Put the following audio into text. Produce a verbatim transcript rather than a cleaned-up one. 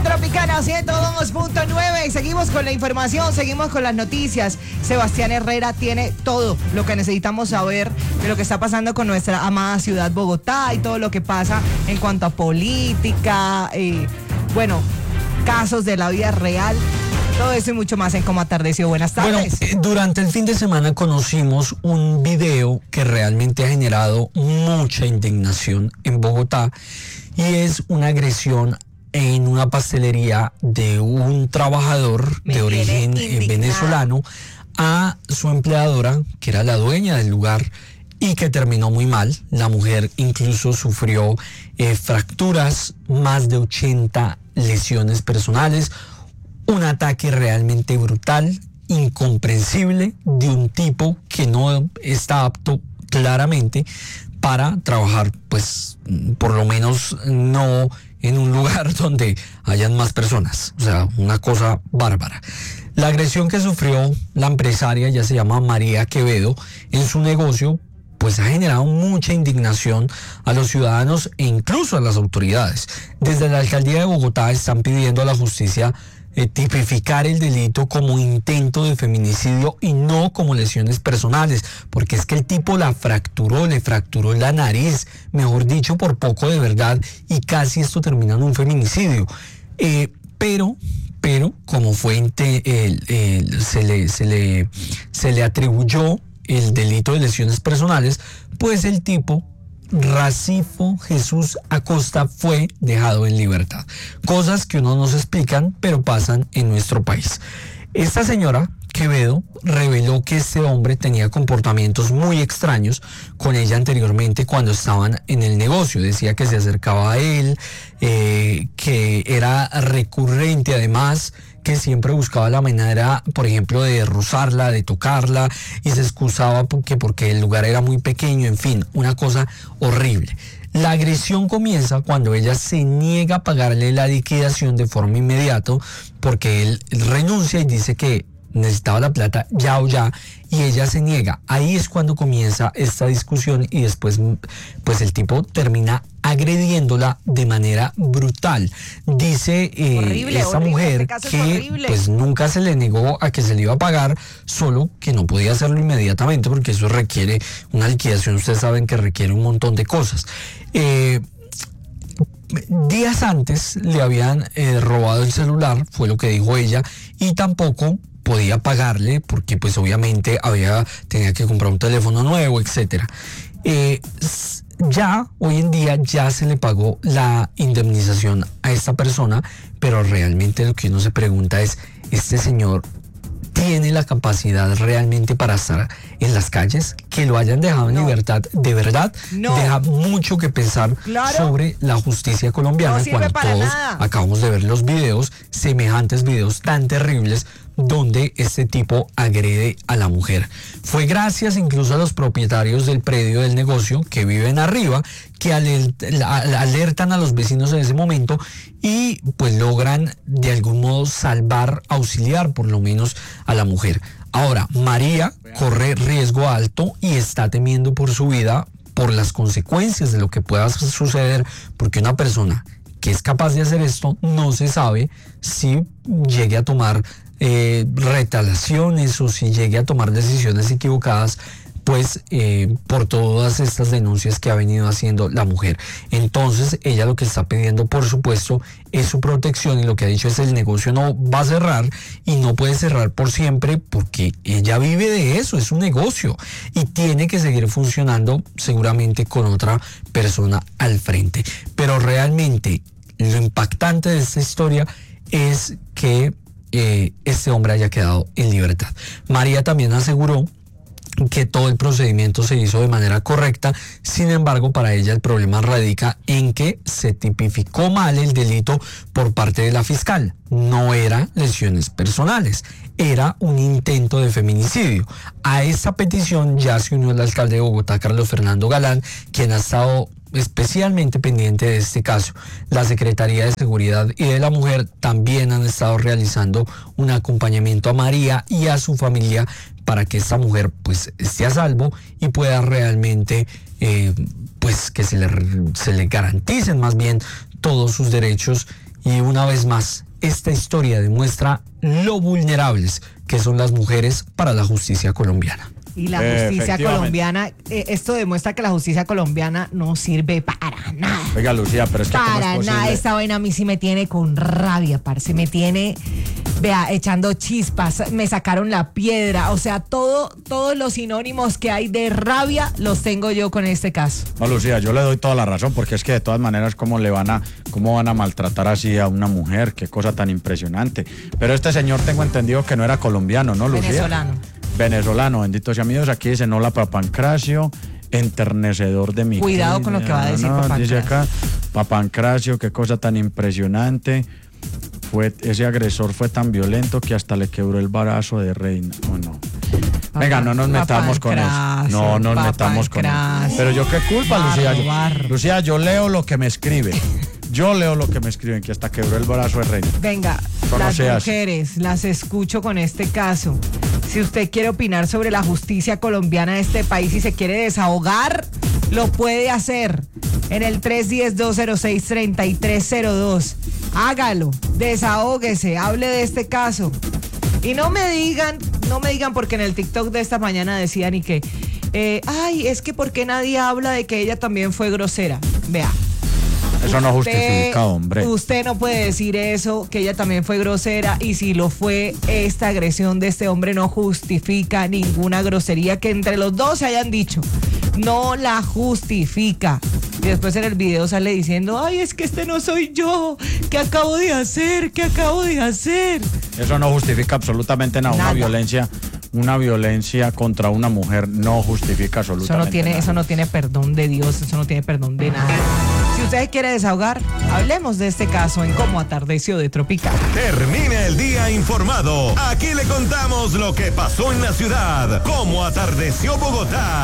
Tropicana ciento dos punto nueve. Seguimos con la información, seguimos con las noticias. Sebastián Herrera tiene todo lo que necesitamos saber de lo que está pasando con nuestra amada ciudad Bogotá y todo lo que pasa en cuanto a política, eh, bueno, casos de la vida real. Todo eso y mucho más en Cómo Atardeció. Buenas tardes. Bueno, durante el fin de semana conocimos un video que realmente ha generado mucha indignación en Bogotá y es una agresión en una pastelería de un trabajador Me de origen venezolano a su empleadora, que era la dueña del lugar, y que terminó muy mal. La mujer incluso sufrió eh, fracturas, más de ochenta lesiones personales, un ataque realmente brutal, incomprensible, de un tipo que no está apto claramente para trabajar, pues por lo menos no en un lugar donde hayan más personas. O sea, una cosa bárbara. La agresión que sufrió la empresaria, ya se llama María Quevedo, en su negocio, pues ha generado mucha indignación a los ciudadanos e incluso a las autoridades. Desde la alcaldía de Bogotá están pidiendo a la justicia eh, tipificar el delito como intento de feminicidio y no como lesiones personales, porque es que el tipo la fracturó, le fracturó la nariz, mejor dicho, por poco de verdad, y casi esto termina en un feminicidio. Eh, pero... pero como fuente el, el, se, le, se, le, se le atribuyó el delito de lesiones personales, pues el tipo, Racifo Jesús Acosta, fue dejado en libertad. Cosas que uno no se explican, pero pasan en nuestro país. Esta señora Quevedo reveló que este hombre tenía comportamientos muy extraños con ella anteriormente cuando estaban en el negocio. Decía que se acercaba a él, eh, que era recurrente además, que siempre buscaba la manera, por ejemplo, de rozarla, de tocarla, y se excusaba porque, porque el lugar era muy pequeño, en fin, una cosa horrible. La agresión comienza cuando ella se niega a pagarle la liquidación de forma inmediata, porque él, él renuncia y dice que necesitaba la plata ya o ya, y ella se niega. Ahí es cuando comienza esta discusión y después pues el tipo termina agrediéndola de manera brutal. Dice eh, horrible, esa horrible, mujer este que pues nunca se le negó a que se le iba a pagar, solo que no podía hacerlo inmediatamente porque eso requiere una liquidación. Ustedes saben que requiere un montón de cosas. Eh, días antes le habían eh, robado el celular, fue lo que dijo ella, y tampoco podía pagarle porque pues obviamente había tenía que comprar un teléfono nuevo, etcétera. Eh, ya hoy en día ya se le pagó la indemnización a esta persona, pero realmente lo que uno se pregunta es, ¿este señor tiene la capacidad realmente para estar en las calles? Que lo hayan dejado en no. libertad, de verdad, no. deja mucho que pensar claro. sobre la justicia colombiana, no cuando todos nada. acabamos de ver los videos, semejantes videos tan terribles, donde este tipo agrede a la mujer. Fue gracias incluso a los propietarios del predio del negocio que viven arriba, que alertan a los vecinos en ese momento y pues logran de algún modo salvar, auxiliar por lo menos a la mujer. Ahora, María corre riesgo alto y está temiendo por su vida, por las consecuencias de lo que pueda suceder, porque una persona que es capaz de hacer esto no se sabe si llegue a tomar eh, retaliaciones o si llegue a tomar decisiones equivocadas, pues eh, por todas estas denuncias que ha venido haciendo la mujer. Entonces ella lo que está pidiendo, por supuesto, es su protección, y lo que ha dicho es el negocio no va a cerrar y no puede cerrar por siempre porque ella vive de eso, es un negocio y tiene que seguir funcionando seguramente con otra persona al frente. Pero realmente lo impactante de esta historia es que eh, este hombre haya quedado en libertad. María también aseguró que todo el procedimiento se hizo de manera correcta. Sin embargo, para ella el problema radica en que se tipificó mal el delito por parte de la fiscal. No era lesiones personales, era un intento de feminicidio. A esta petición ya se unió el alcalde de Bogotá, Carlos Fernando Galán, quien ha estado especialmente pendiente de este caso. La Secretaría de Seguridad y de la Mujer también han estado realizando un acompañamiento a María y a su familia para que esta mujer pues esté a salvo y pueda realmente eh, pues que se le, se le garanticen más bien todos sus derechos Y una vez más, esta historia demuestra lo vulnerables que son las mujeres para la justicia colombiana. Y la justicia colombiana, eh, esto demuestra que la justicia colombiana no sirve para nada. Oiga, Lucía, pero es que para nada, esta vaina a mí sí me tiene con rabia, parce, me tiene, vea, echando chispas, me sacaron la piedra, o sea, todo, todos los sinónimos que hay de rabia los tengo yo con este caso. No, Lucía, yo le doy toda la razón, porque es que de todas maneras, ¿cómo le van a, cómo van a maltratar así a una mujer? Qué cosa tan impresionante. Pero este señor tengo entendido que no era colombiano, ¿no, Lucía? Venezolano. Venezolano, bendito sea mi Dios. Aquí dice, no, la Papancracio, enternecedor de mi... Cuidado con lo que va a decir, no, Papancracio. Dice acá, Papancracio, qué cosa tan impresionante. Fue, ese agresor fue tan violento que hasta le quebró el brazo de reina. Oh, no. Venga, no nos metamos con eso. No nos metamos con eso. Pero yo qué culpa, Lucía. Yo, Lucía, yo leo lo que me escribe. Yo leo lo que me escriben, que hasta quebró el brazo de reina. Venga, Eso las no mujeres, las escucho con este caso. Si usted quiere opinar sobre la justicia colombiana de este país y se quiere desahogar, lo puede hacer en el tres uno cero, dos cero seis, tres tres cero dos. Hágalo, desahóguese, hable de este caso. Y no me digan, no me digan porque en el TikTok de esta mañana decían y que, eh, ay, es que ¿por qué nadie habla de que ella también fue grosera? Vea. Eso no justifica, hombre. Usted no puede decir eso, que ella también fue grosera, y si lo fue, esta agresión de este hombre no justifica ninguna grosería que entre los dos se hayan dicho. No la justifica. Y después en el video sale diciendo, ay, es que este no soy yo. ¿Qué acabo de hacer? ¿Qué acabo de hacer? Eso no justifica absolutamente nada. Nada. Una violencia, una violencia contra una mujer no justifica absolutamente Eso no tiene, nada. eso no tiene perdón de Dios, eso no tiene perdón de nada. Si usted quiere desahogar, hablemos de este caso en Cómo Atardeció de Tropical. Termina el día informado. Aquí le contamos lo que pasó en la ciudad. Cómo Atardeció Bogotá.